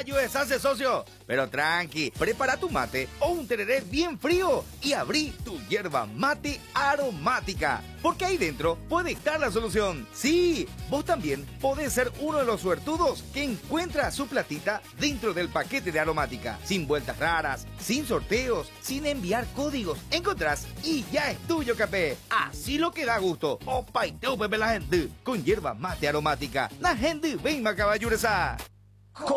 ayúdese, socio. Pero tranqui, prepara tu mate o un tereré bien frío y abrí tu yerba mate aromática. Porque ahí dentro puede estar la solución. Sí, vos también podés ser uno de los suertudos que encuentra su platita dentro del paquete de aromática. Sin vueltas raras, sin sorteos, sin enviar códigos. Encontrás y ya es tuyo, capé. Así lo que da gusto. Opa y teu, pepe la gente. Con yerba mate aromática. La gente ven, macaballuresa.